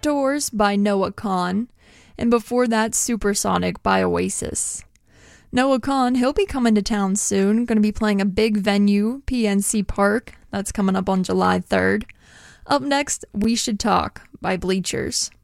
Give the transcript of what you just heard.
Outdoors by Noah Kahan, and before that, Supersonic by Oasis. Noah Kahan, he'll be coming to town soon, going to be playing a big venue, PNC Park. That's coming up on July 3rd. Up next, We Should Talk by Bleachers.